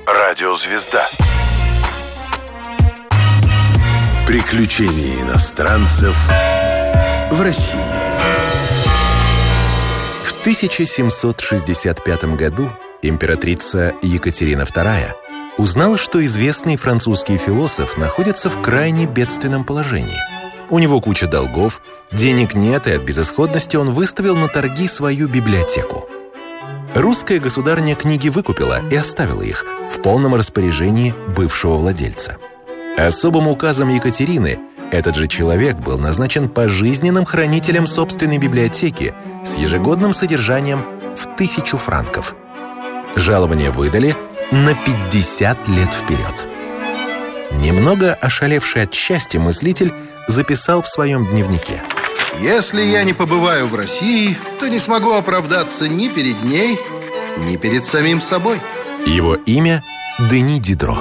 Радиозвезда. Приключения иностранцев в России. В 1765 году императрица Екатерина II узнала, что известный французский философ находится в крайне бедственном положении. У него куча долгов, денег нет, и от безысходности он выставил на торги свою библиотеку. Русская государыня книги выкупила и оставила их в полном распоряжении бывшего владельца. Особым указом Екатерины этот же человек был назначен пожизненным хранителем собственной библиотеки с ежегодным содержанием в 1000 франков. Жалование выдали на 50 лет вперед. Немного ошалевший от счастья мыслитель записал в своем дневнике: «Если я не побываю в России, то не смогу оправдаться ни перед ней, ни перед самим собой». Его имя Дени Дидро.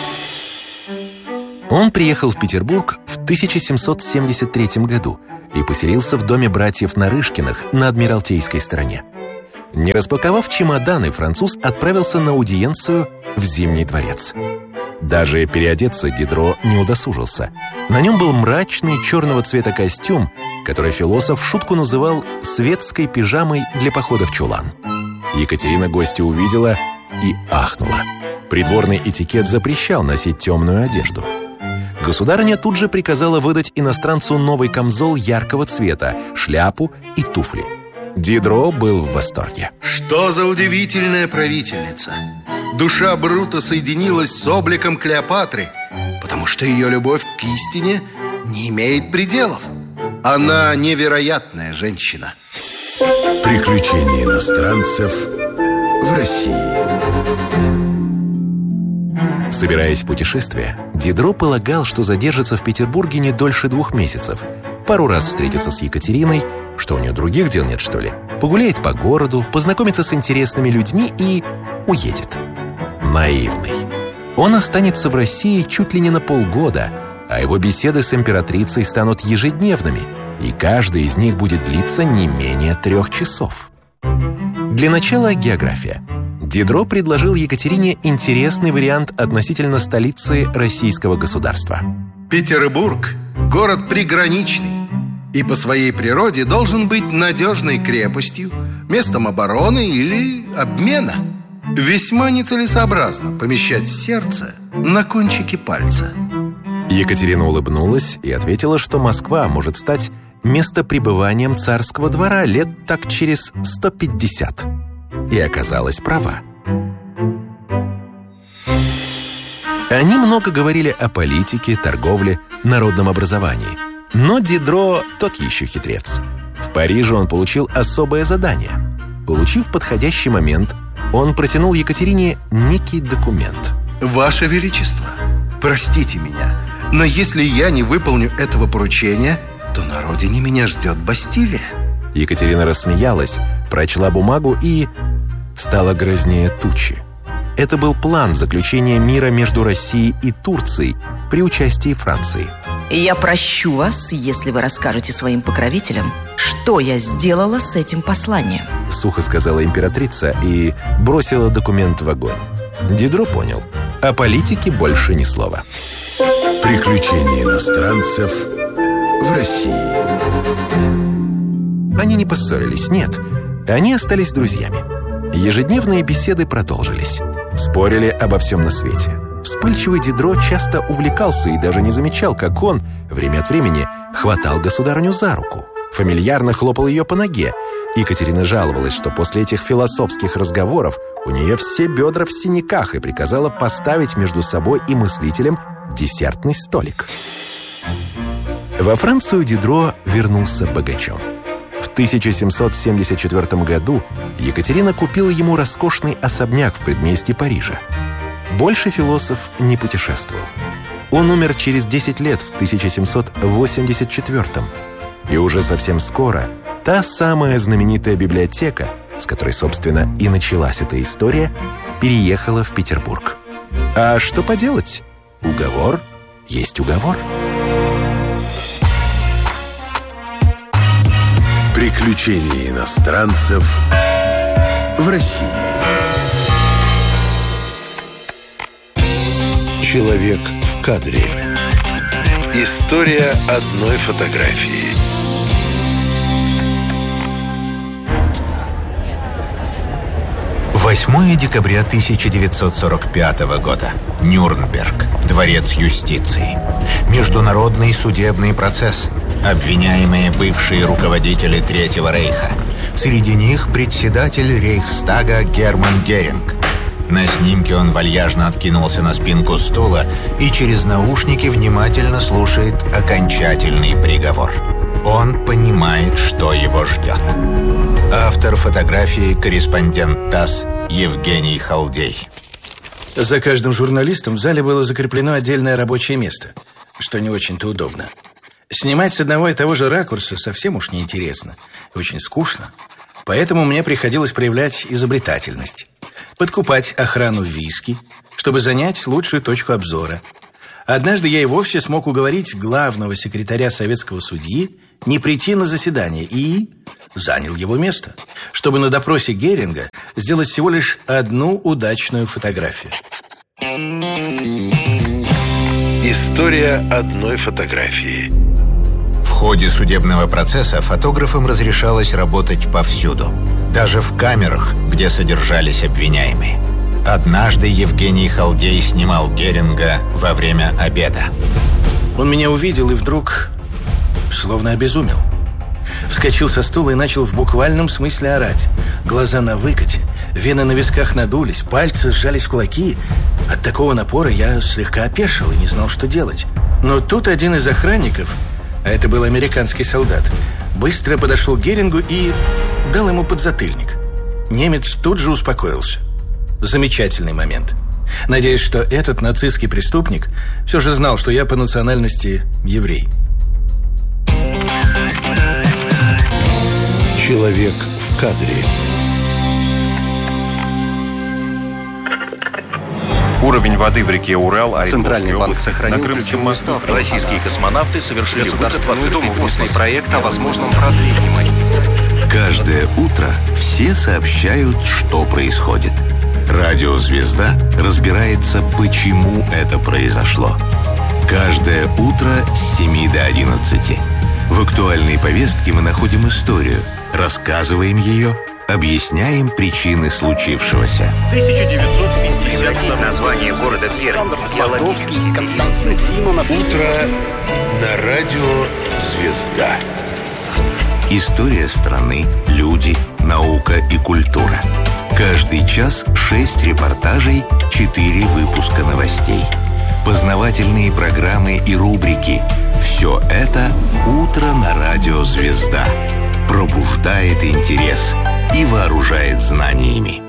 Он приехал в Петербург в 1773 году и поселился в доме братьев Нарышкиных на Адмиралтейской стороне. Не распаковав чемоданы, француз отправился на аудиенцию в Зимний дворец. Даже переодеться Дидро не удосужился. На нем был мрачный черного цвета костюм, который философ в шутку называл «светской пижамой для похода в чулан». Екатерина гостя увидела и ахнула. Придворный этикет запрещал носить темную одежду. Государыня тут же приказала выдать иностранцу новый камзол яркого цвета, шляпу и туфли. Дидро был в восторге. Что за удивительная правительница! Душа Брута соединилась с обликом Клеопатры, потому что ее любовь к истине не имеет пределов. Она невероятная женщина. Приключения иностранцев в России. Собираясь в путешествие, Дидро полагал, что задержится в Петербурге не дольше 2 месяцев. Пару раз встретится с Екатериной, что у нее других дел нет, что ли, погуляет по городу, познакомится с интересными людьми и уедет. Наивный. Он останется в России чуть ли не на полгода, а его беседы с императрицей станут ежедневными, и каждая из них будет длиться не менее 3 часов. Для начала география. Дидро предложил Екатерине интересный вариант относительно столицы российского государства. Петербург – город приграничный и по своей природе должен быть надежной крепостью, местом обороны или обмена. Весьма нецелесообразно помещать сердце на кончике пальца. Екатерина улыбнулась и ответила, что Москва может стать местопребыванием царского двора лет так через 150. И оказалась права. Они много говорили о политике, торговле, народном образовании. Но Дидро тот еще хитрец. В Париже он получил особое задание. Получив подходящий момент, он протянул Екатерине некий документ. «Ваше Величество, простите меня, но если я не выполню этого поручения, то на родине меня ждет Бастилия». Екатерина рассмеялась, прочла бумагу и стала грознее тучи. Это был план заключения мира между Россией и Турцией при участии Франции. «Я прощу вас, если вы расскажете своим покровителям, что я сделала с этим посланием», — сухо сказала императрица и бросила документ в огонь. Дидро понял. О политике больше ни слова. Приключения иностранцев в России. Они не поссорились, нет. Они остались друзьями. Ежедневные беседы продолжились. Спорили обо всем на свете. Вспыльчивый Дидро часто увлекался и даже не замечал, как он время от времени хватал государыню за руку, фамильярно хлопал ее по ноге. Екатерина жаловалась, что после этих философских разговоров у нее все бедра в синяках, и приказала поставить между собой и мыслителем десертный столик. Во Францию Дидро вернулся богачом. В 1774 году Екатерина купила ему роскошный особняк в предместье Парижа. Больше философ не путешествовал. Он умер через 10 лет, в 1784-м. И уже совсем скоро та самая знаменитая библиотека, с которой, собственно, и началась эта история, переехала в Петербург. А что поделать? Уговор есть уговор. Приключения иностранцев в России. Человек в кадре. История одной фотографии. «8 декабря 1945 года. Нюрнберг. Дворец юстиции. Международный судебный процесс. Обвиняемые бывшие руководители Третьего рейха. Среди них председатель Рейхстага Герман Геринг. На снимке он вальяжно откинулся на спинку стула и через наушники внимательно слушает окончательный приговор. Он понимает, что его ждет. Автор фотографии — корреспондент ТАСС Евгений Халдей. За каждым журналистом в зале было закреплено отдельное рабочее место, что не очень-то удобно. Снимать с одного и того же ракурса совсем уж неинтересно, очень скучно. Поэтому мне приходилось проявлять изобретательность, подкупать охрану виски, чтобы занять лучшую точку обзора. Однажды я и вовсе смог уговорить главного секретаря советского судьи не прийти на заседание и занял его место, чтобы на допросе Геринга сделать всего лишь одну удачную фотографию. История одной фотографии. В ходе судебного процесса фотографам разрешалось работать повсюду, даже в камерах, где содержались обвиняемые. Однажды Евгений Халдей снимал Геринга во время обеда. Он меня увидел и вдруг словно обезумел. Вскочил со стула и начал в буквальном смысле орать. Глаза на выкате, вены на висках надулись, пальцы сжались в кулаки. От такого напора я слегка опешил и не знал, что делать. Но тут один из охранников, а это был американский солдат, быстро подошел к Герингу и дал ему подзатыльник. Немец тут же успокоился. Замечательный момент. Надеюсь, что этот нацистский преступник все же знал, что я по национальности еврей. Человек в кадре. Уровень воды в реке Урал, Центральный банк сохранил на Крымском мосту. Российские космонавты совершили Государственную Думу внесли проект о возможном продлении. Каждое утро все сообщают, что происходит. Радио «Звезда» разбирается, почему это произошло. Каждое утро с 7 до 11. В актуальной повестке мы находим историю, рассказываем ее, объясняем причины случившегося. 1950 название города Пермь. Геологический. Константин Симонов. Утро на радио «Звезда». История страны, люди, наука и культура. Каждый час 6 репортажей, 4 выпуска новостей. Познавательные программы и рубрики. Все это «Утро на радио «Звезда». Пробуждает интерес и вооружает знаниями.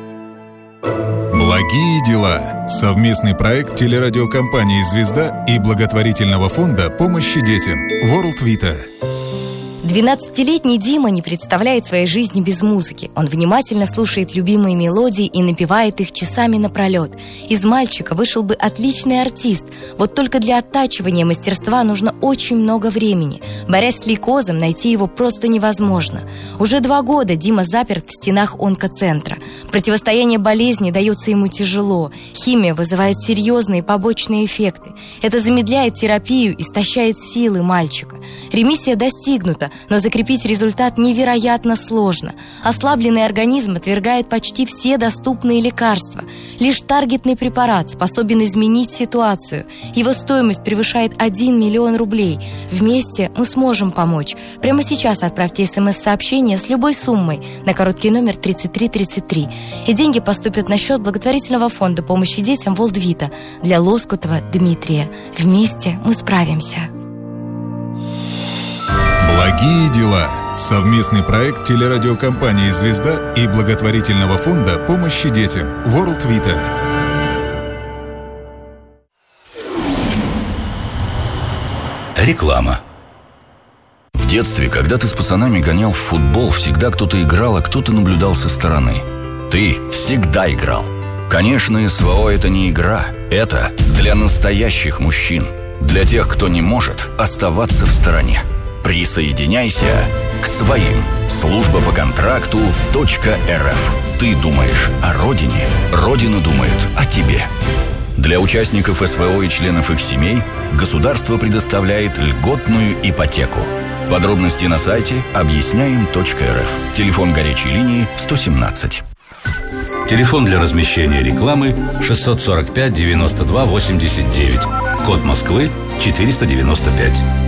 Благие дела. Совместный проект телерадиокомпании «Звезда» и благотворительного фонда помощи детям World Vita. 12-летний Дима не представляет своей жизни без музыки. Он внимательно слушает любимые мелодии и напевает их часами напролет. Из мальчика вышел бы отличный артист. Вот только для оттачивания мастерства нужно очень много времени. Борясь с лейкозом, найти его просто невозможно. Уже 2 года Дима заперт в стенах онкоцентра. Противостояние болезни дается ему тяжело. Химия вызывает серьезные побочные эффекты. Это замедляет терапию, истощает силы мальчика. Ремиссия достигнута, но закрепить результат невероятно сложно. Ослабленный организм отвергает почти все доступные лекарства. Лишь таргетный препарат способен изменить ситуацию. Его стоимость превышает 1 миллион рублей. Вместе мы сможем помочь. Прямо сейчас отправьте СМС-сообщение с любой суммой на короткий номер 3333. И деньги поступят на счет благотворительного фонда помощи детям World Vita для Лоскутова Дмитрия. Вместе мы справимся. Благие дела. Совместный проект телерадиокомпании «Звезда» и благотворительного фонда помощи детям World Vita. Реклама. В детстве, когда ты с пацанами гонял в футбол, всегда кто-то играл, а кто-то наблюдал со стороны. Ты всегда играл. Конечно, СВО – это не игра. Это для настоящих мужчин. Для тех, кто не может оставаться в стороне. Присоединяйся к своим. Служба по контракту .рф. Ты думаешь о родине, Родина думает о тебе. Для участников СВО и членов их семей государство предоставляет льготную ипотеку. Подробности на сайте объясняем.рф. Телефон горячей линии 117. Телефон для размещения рекламы 645 92 89. Код Москвы 495.